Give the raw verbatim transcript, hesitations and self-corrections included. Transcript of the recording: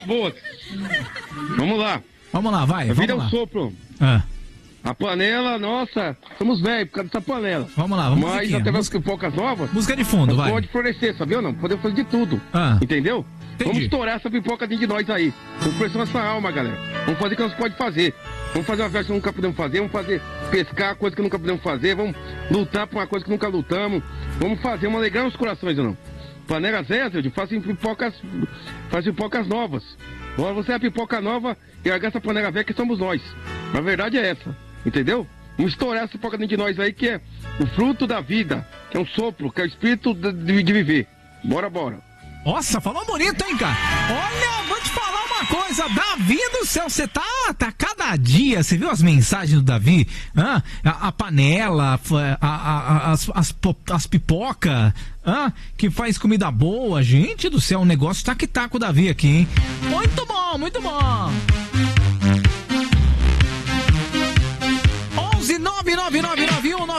Boas. Vamos lá. Vamos lá, vai. A vida é vamos um lá. sopro. Ah, A panela, nossa, somos velhos por causa dessa panela. vamos lá, vamos Mas musiquinha. até as Música, pipocas novas, música de fundo, vai. pode florescer, sabia ou não? Podemos fazer de tudo. Ah. Entendeu? Entendi. Vamos estourar essa pipoca dentro de nós aí. Vamos pressionar essa alma, galera. Vamos fazer o que nós pode fazer. Vamos fazer uma festa que nunca podemos fazer. Vamos fazer pescar coisa que nunca podemos fazer. Vamos lutar por uma coisa que nunca lutamos. Vamos fazer, vamos alegrar os corações ou não. Panela Zé, fazem pipocas, fazem pipocas novas. Agora você é a pipoca nova e largar essa panela velha que somos nós. A verdade é essa, entendeu? Vamos estourar essa pipoca dentro de nós aí que é o fruto da vida, que é um sopro, que é o espírito de, de, de viver. Bora, bora. Nossa, falou bonito, hein, cara? Olha, vou te falar uma coisa, Davi do céu, você tá, tá cada dia, você viu as mensagens do Davi? Ah, a, a panela, a, a, a, as, as, as pipoca, ah, que faz comida boa, gente do céu, o negócio tá que tá com o Davi aqui, hein? Muito bom, muito bom! onze nove nove nove nove